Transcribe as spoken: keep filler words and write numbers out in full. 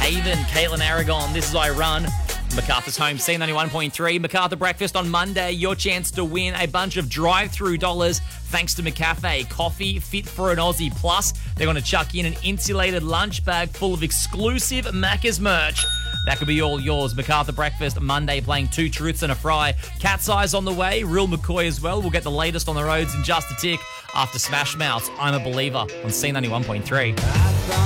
Haven, Caitlin Aragon, This Is I Run. MacArthur's home, C ninety-one point three. MacArthur Breakfast on Monday. Your chance to win a bunch of drive-through dollars thanks to McCafe. Coffee fit for an Aussie. Plus, they're going to chuck in an insulated lunch bag full of exclusive Macca's merch. That could be all yours. MacArthur Breakfast Monday, playing Two Truths and a Fry. Cat's Eyes on the way. Real McCoy as well. We'll get the latest on the roads in just a tick. After Smash Mouth, I'm a Believer on C ninety-one point three.